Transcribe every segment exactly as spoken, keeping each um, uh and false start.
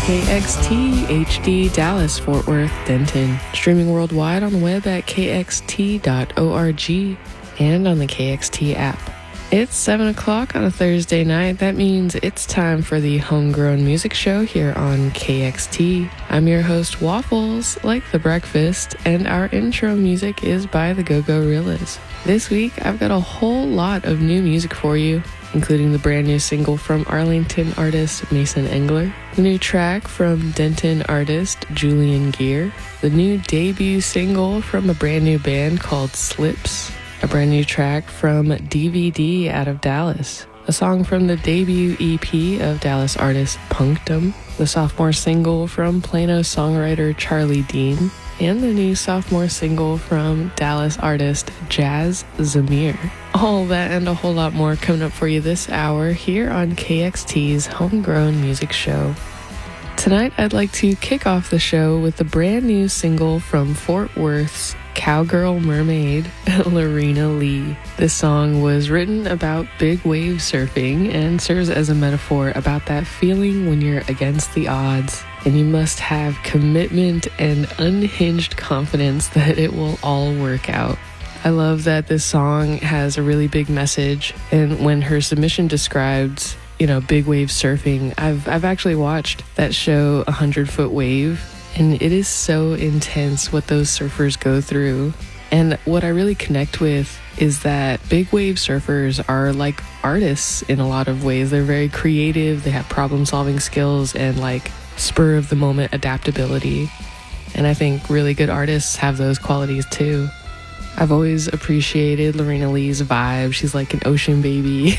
K X T H D Dallas, Fort Worth, Denton. Streaming worldwide on the web at k x t dot org and on the K X T app. It's seven o'clock on a Thursday night. That means it's time for the Homegrown Music Show here on K X T. I'm your host, Waffles, like the breakfast, and our intro music is by the Go-Go Rillas. This week, I've got a whole lot of new music for you, including the brand new single from Arlington artist Mason Engler, the new track from Denton artist Julian Gear, the new debut single from a brand new band called Slips, a brand new track from D V D out of Dallas, a song from the debut E P of Dallas artist Punctum, the sophomore single from Plano songwriter Charlie Dean, and the new sophomore single from Dallas artist Jazz Zamir. All that and a whole lot more coming up for you this hour here on K X T's Homegrown Music Show. Tonight, I'd like to kick off the show with the brand new single from Fort Worth's Cowgirl Mermaid, Lorena Lee. This song was written about big wave surfing and serves as a metaphor about that feeling when you're against the odds and you must have commitment and unhinged confidence that it will all work out. I love that this song has a really big message, and when her submission described, you know, big wave surfing, I've I've actually watched that show, A Hundred Foot Wave, and it is so intense what those surfers go through. And what I really connect with is that big wave surfers are like artists in a lot of ways. They're very creative, they have problem solving skills and like spur of the moment adaptability. And I think really good artists have those qualities too. I've always appreciated Lorena Lee's vibe. She's like an ocean baby.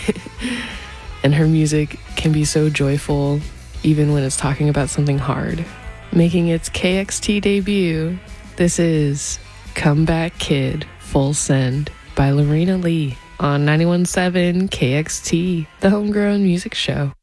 And her music can be so joyful, even when it's talking about something hard. Making its K X T debut, this is Comeback Kid Full Send by Lorena Lee on ninety-one point seven K X T, the Homegrown Music Show.